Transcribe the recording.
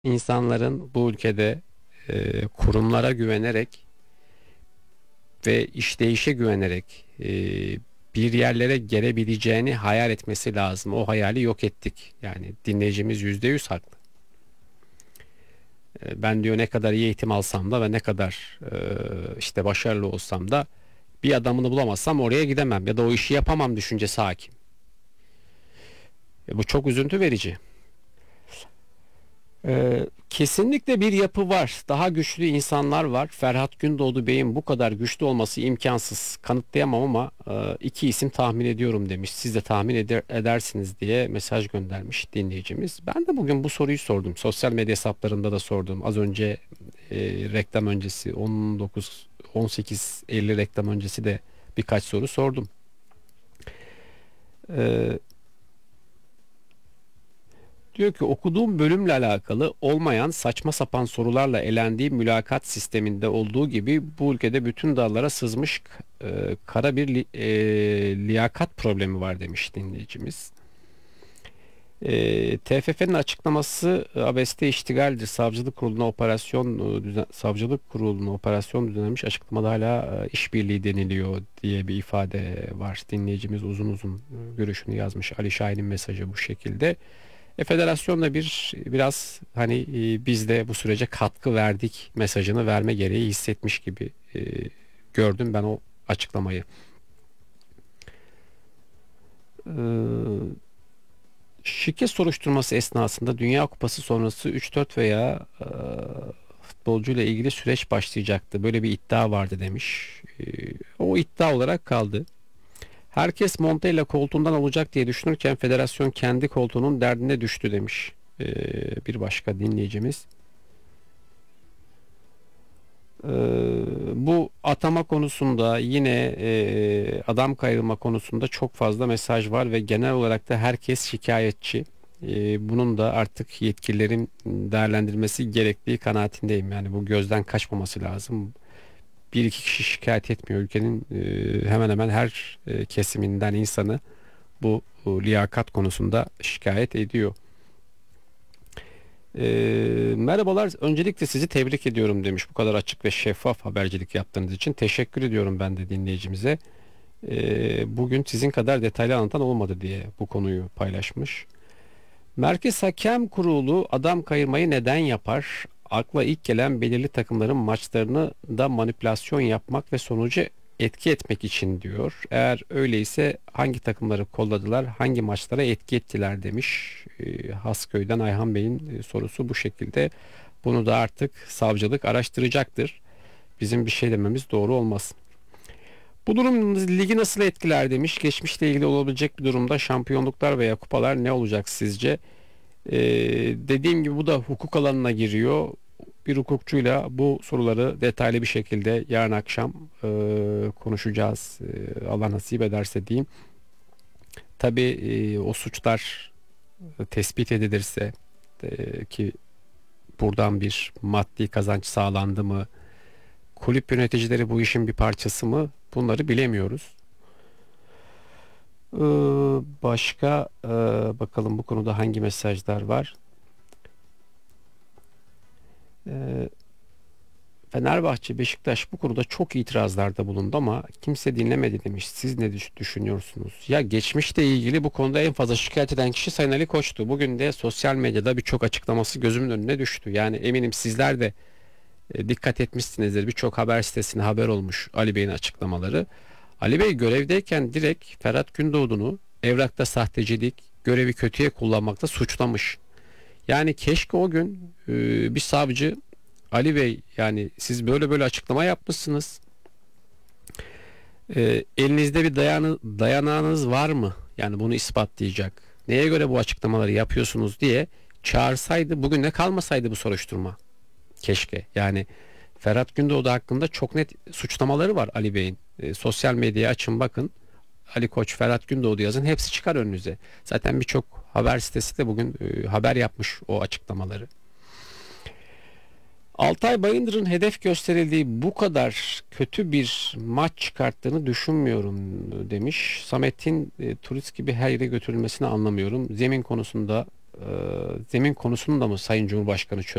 İnsanların bu ülkede kurumlara güvenerek ve işleyişe güvenerek bir yerlere gelebileceğini hayal etmesi lazım. O hayali yok ettik. Yani dinleyicimiz %100 haklı. Ben diyor ne kadar iyi eğitim alsam da ve ne kadar işte başarılı olsam da bir adamını bulamazsam oraya gidemem ya da o işi yapamam düşüncesi hakim. Bu çok üzüntü verici. Kesinlikle bir yapı var. Daha güçlü insanlar var. Ferhat Gündoğdu Bey'in bu kadar güçlü olması imkansız. Kanıtlayamam ama iki isim tahmin ediyorum demiş. Siz de tahmin edersiniz diye mesaj göndermiş dinleyicimiz. Ben de bugün bu soruyu sordum. Sosyal medya hesaplarında da sordum. Az önce reklam öncesi 19 18:50 reklam öncesi de birkaç soru sordum. Ee, Diyor ki okuduğum bölümle alakalı olmayan saçma sapan sorularla elendiği mülakat sisteminde olduğu gibi bu ülkede bütün dallara sızmış kara bir liyakat problemi var demiş dinleyicimiz. TFF'nin açıklaması abeste iştigaldir. Savcılık kuruluna operasyon düzenlemiş. Açıklamada hala işbirliği deniliyor diye bir ifade var. Dinleyicimiz uzun uzun görüşünü yazmış. Ali Şahin'in mesajı bu şekilde. Federasyon da biraz hani biz de bu sürece katkı verdik mesajını verme gereği hissetmiş gibi gördüm ben o açıklamayı. Ee, Şike soruşturması esnasında Dünya Kupası sonrası 3-4 veya futbolcuyla ilgili süreç başlayacaktı. Böyle bir iddia vardı demiş. O iddia olarak kaldı. Herkes Montella koltuğundan olacak diye düşünürken federasyon kendi koltuğunun derdine düştü demiş bir başka dinleyicimiz. Ee, Bu atama konusunda yine adam kayırma konusunda çok fazla mesaj var ve genel olarak da herkes şikayetçi. Bunun da artık yetkililerin değerlendirmesi gerektiği kanaatindeyim. Yani bu gözden kaçmaması lazım. Bir iki kişi şikayet etmiyor. Ülkenin hemen hemen her kesiminden insanı bu liyakat konusunda şikayet ediyor. Merhabalar. Öncelikle sizi tebrik ediyorum demiş. Bu kadar açık ve şeffaf habercilik yaptığınız için. Teşekkür ediyorum ben de dinleyicimize. Bugün sizin kadar detaylı anlatan olmadı diye bu konuyu paylaşmış. Merkez Hakem Kurulu adam kayırmayı neden yapar? Akla ilk gelen belirli takımların maçlarını da manipülasyon yapmak ve sonucu etki etmek için diyor. Eğer öyleyse hangi takımları kolladılar, hangi maçlara etki ettiler demiş. Hasköy'den Ayhan Bey'in sorusu bu şekilde. Bunu da artık savcılık araştıracaktır. Bizim bir şey dememiz doğru olmaz. Bu durum ligi nasıl etkiler demiş. Geçmişle ilgili olabilecek bir durumda şampiyonluklar veya kupalar ne olacak sizce? Ee, Dediğim gibi bu da hukuk alanına giriyor. Bir hukukçuyla bu soruları detaylı bir şekilde yarın akşam konuşacağız. Allah nasip ederse diyeyim. Tabii o suçlar tespit edilirse ki buradan bir maddi kazanç sağlandı mı? Kulüp yöneticileri bu işin bir parçası mı? Bunları bilemiyoruz. Ee, Başka bakalım bu konuda hangi mesajlar var? Ee, Fenerbahçe, Beşiktaş bu konuda çok itirazlarda bulundu ama kimse dinlemedi demiş. Siz ne düşünüyorsunuz? Ya geçmişle ilgili bu konuda en fazla şikayet eden kişi Sayın Ali Koç'tu. Bugün de sosyal medyada birçok açıklaması gözümün önüne düştü. Yani eminim sizler de dikkat etmişsinizdir. Birçok haber sitesine haber olmuş Ali Bey'in açıklamaları. Ali Bey görevdeyken direkt Ferhat Gündoğdu'nu evrakta sahtecilik, görevi kötüye kullanmakta suçlamış. Yani keşke o gün bir savcı Ali Bey yani siz böyle böyle açıklama yapmışsınız. Elinizde bir dayanağınız var mı? Yani bunu ispatlayacak. Neye göre bu açıklamaları yapıyorsunuz diye çağırsaydı bugün ne kalmasaydı bu soruşturma. Keşke. Yani Ferhat Gündoğdu hakkında çok net suçlamaları var Ali Bey'in. Sosyal medyaya açın bakın. Ali Koç, Ferhat Gündoğdu yazın hepsi çıkar önünüze. Zaten birçok haber sitesi de bugün haber yapmış o açıklamaları. Altay Bayındır'ın hedef gösterildiği bu kadar kötü bir maç çıkarttığını düşünmüyorum demiş. Samet'in turist gibi her yere götürülmesini anlamıyorum. Zemin konusunda zemin konusunu da mı Sayın Cumhurbaşkanı